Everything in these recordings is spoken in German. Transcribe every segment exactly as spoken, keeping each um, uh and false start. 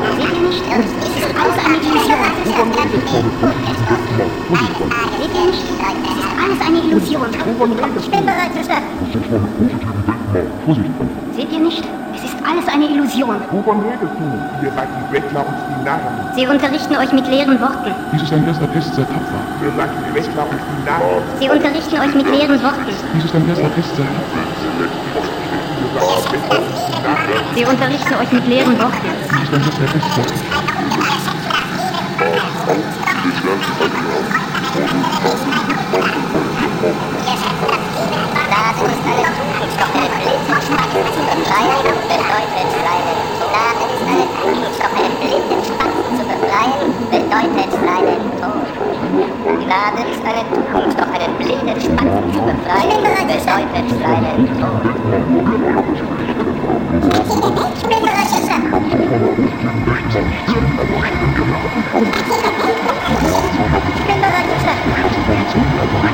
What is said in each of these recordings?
Seht ihr nicht? Es ist alles eine Illusion. Seht ihr nicht? Es ist alles eine Illusion. Ich bin bereit zu sterben. Seht ihr nicht? Es ist alles eine Illusion. Wovon redest du? Ihr seid die Bettler und die Narren. Sie unterrichten euch mit leeren Worten. Dies ist ein erster Test, sehr tapfer. Ihr seid die Bettler und die Narren. Sie unterrichten euch mit leeren Worten. Dies ist ein erster Test, sehr tapfer. Sie unterrichten euch mit leeren Worten. Dies ist ein erster Test, sehr tapfer. Gnade ist eine Tugend, doch eine blinde Spatzen zu befreien, bedeutet seinen Tod. Gnade ist eine Tugend, doch eine blinde Spatzen zu befreien, bedeutet seinen Tod. Gnade ist eine Tugend, doch einen blinden Spatzen zu befreien, bedeutet seinen Tod. Ich bin bereit zu sterben. Ich bin bereit zu sterben.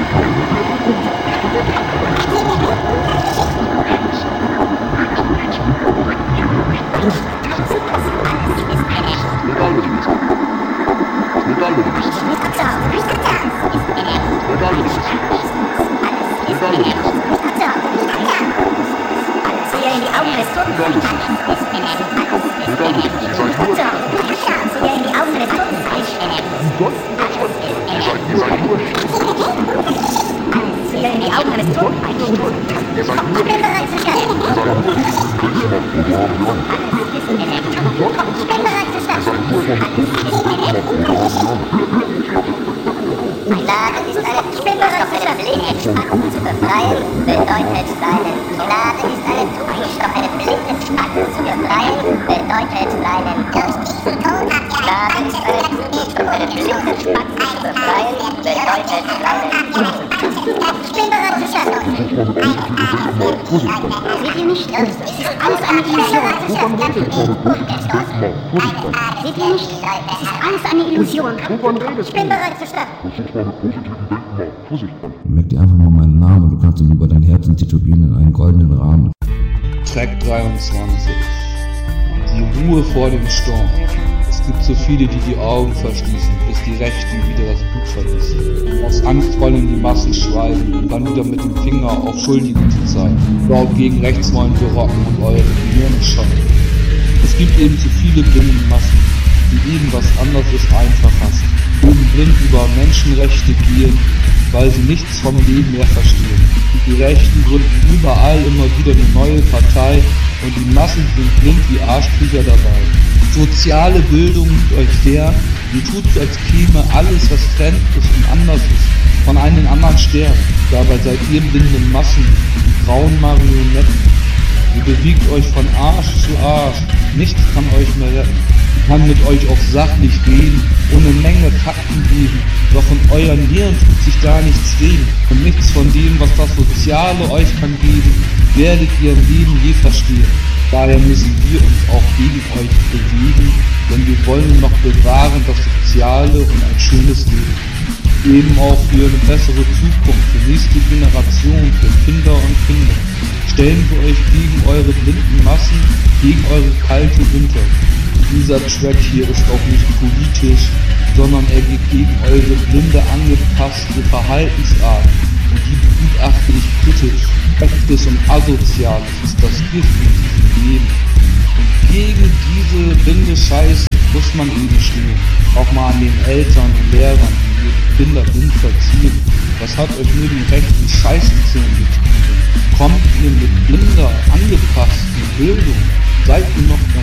In die Augen des Toten. In die Augen des Toten. Siehe in die Augen eines Toten. Ich bin bereit zu sterben. Ich bin bereit zu sterben. Gnade ist eine Tugend, doch eine blinde Spatzen zu befreien, bedeutet seinen Tod. Gnade ist eine Tugend, doch eine blinde Spatzen zu befreien, bedeutet seinen Tod. Gnade ist eine Tugend, doch eine blinde Spatzen zu befreien, bedeutet seinen Tod. Ich bin bereit zu sterben. Seht ihr nicht? Es ist alles eine Illusion. Seht ihr nicht? Es ist alles eine Illusion. Ich bin bereit zu sterben. Merk dir einfach mal meinen Namen und du kannst ihn über dein Herzen tätowieren in einen goldenen Rahmen. Track dreiundzwanzig. Die Ruhe vor dem Sturm. Es gibt so viele, die die Augen verschließen, bis die Rechten wieder das Blut verließen. Aus Angst wollen die Massen schweigen und dann wieder mit dem Finger auf Schuldige zu zeigen. Laut gegen rechts wollen wir rocken und eure Gehirne schocken. Es gibt eben zu viele blinde Massen, die eben was anderes einfach hassen. Oben blind über Menschenrechte gehen, weil sie nichts vom Leben mehr verstehen. Die Rechten gründen überall immer wieder eine neue Partei und die Massen sind blind wie Arschkriecher dabei. Soziale Bildung gibt euch der, die tut so, als käme alles, was fremd ist und anders ist, von einem anderen Stern. Dabei seid ihr blinde Massen, die grauen Marionetten. Ihr bewegt euch von Arsch zu Arsch, nichts kann euch mehr retten. Kann mit euch auch sachlich reden, ohne Menge Fakten geben, doch in euren Hirn tut sich gar nichts reden. Und nichts von dem, was das Soziale euch kann geben, werdet ihr im Leben je verstehen. Daher müssen wir uns auch gegen euch bewegen, denn wir wollen noch bewahren das Soziale und ein schönes Leben. Eben auch für eine bessere Zukunft, für nächste Generationen, für Kinder und Kinder. Stellen wir euch gegen eure blinden Massen, gegen eure kalte Winter. Dieser Track hier ist auch nicht politisch, sondern er geht gegen eure blinde angepasste Verhaltensart und die begutachte ich kritisch. Rechtes und Asoziales ist das Gift in diesem Leben. Und gegen diese blinde Scheiße muss man eben stehen. Auch mal an den Eltern und Lehrern, die ihre Kinder blind verziehen. Was hat euch nur die rechten Scheißenzähne getrieben? Kommt ihr mit blinder, angepassten Bildung? Seid ihr noch